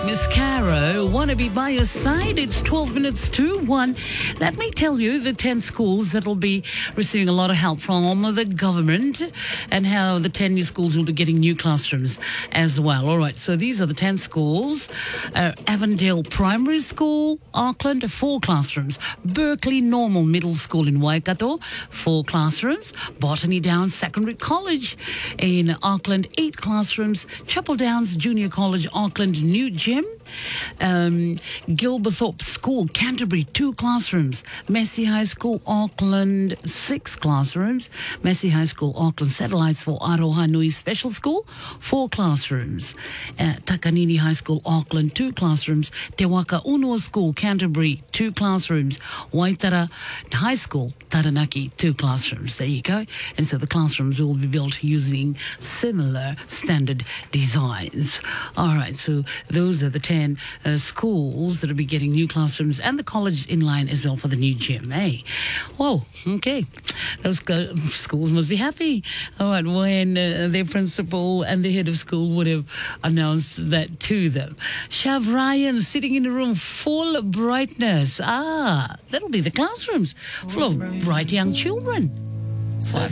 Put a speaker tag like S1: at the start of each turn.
S1: Miss Caro, wanna be by your side? It's 12 minutes to 1. Let me tell you the 10 schools that will be receiving a lot of help from the government and how the 10 new schools will be getting new classrooms as well. All right, so these are the 10 schools. Avondale Primary School, Auckland, 4 classrooms. Berkeley Normal Middle School in Waikato, 4 classrooms. Botany Downs Secondary College in Auckland, 8 classrooms. Chapel Downs Junior College, Auckland, New Gym. Gilberthorpe School, Canterbury, 2 classrooms. Massey High School, Auckland, 6 classrooms. Massey High School, Auckland Satellites for Aroha Nui Special School, 4 classrooms. Takanini High School, Auckland, 2 classrooms. Te Waka Unua School, Canterbury, 2 classrooms. Waitara High School, Taranaki, 2 classrooms. There you go. And so the classrooms will be built using similar standard designs. All right, so those are the 10 schools that will be getting new classrooms and the college in line as well for the new gym, eh? Whoa, okay. Those schools must be happy. All right, when their principal and the head of school would have announced that to them. Shav Ryan sitting in a room full of brightness. That'll be the classrooms full of bright young children.